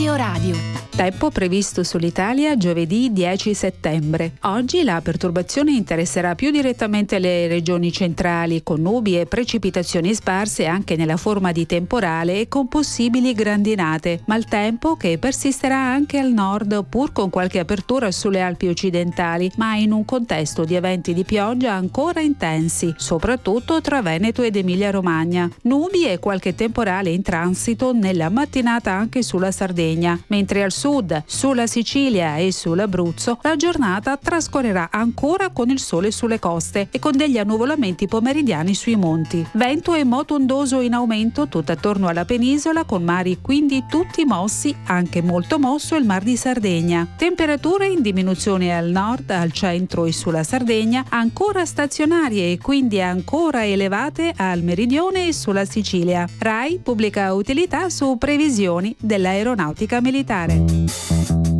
Meteoradio. Tempo previsto sull'Italia giovedì 10 settembre. Oggi la perturbazione interesserà più direttamente le regioni centrali, con nubi e precipitazioni sparse anche nella forma di temporale e con possibili grandinate, ma il tempo che persisterà anche al nord, pur con qualche apertura sulle Alpi occidentali, ma in un contesto di eventi di pioggia ancora intensi, soprattutto tra Veneto ed Emilia-Romagna. Nubi e qualche temporale in transito nella mattinata anche sulla Sardegna, mentre al sud, sulla Sicilia e sull'Abruzzo, la giornata trascorrerà ancora con il sole sulle coste e con degli annuvolamenti pomeridiani sui monti. Vento e moto ondoso in aumento tutto attorno alla penisola, con mari quindi tutti mossi, anche molto mosso il Mar di Sardegna. Temperature in diminuzione al nord, al centro e sulla Sardegna, ancora stazionarie e quindi ancora elevate al meridione e sulla Sicilia. RAI pubblica utilità su previsioni dell'aeronautica militare.